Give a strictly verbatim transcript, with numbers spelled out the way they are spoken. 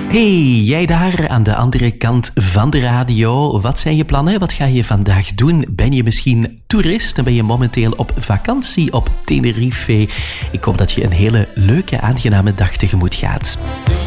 Hey, jij daar aan de andere kant van de radio. Wat zijn je plannen? Wat ga je vandaag doen? Ben je misschien toerist en ben je momenteel op vakantie op Tenerife? Ik hoop dat je een hele leuke, aangename dag tegemoet gaat.